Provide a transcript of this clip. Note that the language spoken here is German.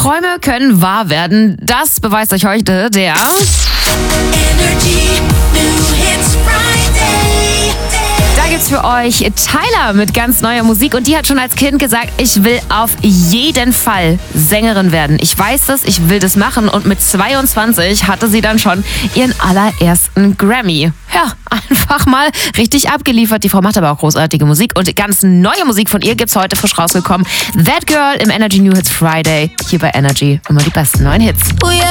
Träume können wahr werden. Das beweist euch heute der Energy New Hits Friday. Da gibt's für euch Tyler mit ganz neuer Musik und die hat schon als Kind gesagt, ich will auf jeden Fall Sängerin werden. Ich weiß das, ich will das machen und mit 22 hatte sie dann schon ihren allerersten Grammy. Ja, einfach mal richtig abgeliefert. Die Frau macht aber auch großartige Musik und ganz neue Musik von ihr gibt's heute frisch rausgekommen. That Girl im Energy New Hits Friday hier bei Energy. Immer die besten neuen Hits. Oh yeah.